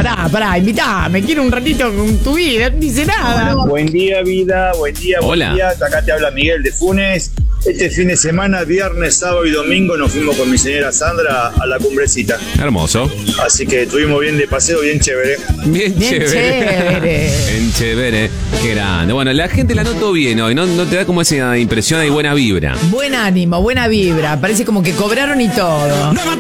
pará, invitame, quiero un ratito con tu vida, no dice nada. Buen día, vida, buen día, Hola. buen día. Acá te habla Miguel de Funes. Este fin de semana, viernes, sábado y domingo, nos fuimos con mi señora Sandra a la Cumbrecita. Hermoso. Así que estuvimos bien de paseo, bien chévere. Bien chévere. Bien chévere. Qué grande. Bueno, la gente la notó bien hoy, ¿no? ¿No te da como esa impresión de buena vibra? Buen ánimo, buena vibra. Parece como que cobraron y todo.